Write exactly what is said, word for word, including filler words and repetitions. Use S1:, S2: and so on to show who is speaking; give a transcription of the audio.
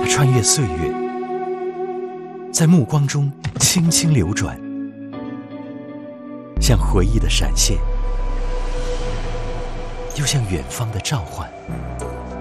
S1: 它穿越岁月，在目光中轻轻流转，像回忆的闪现，又像远方的召唤。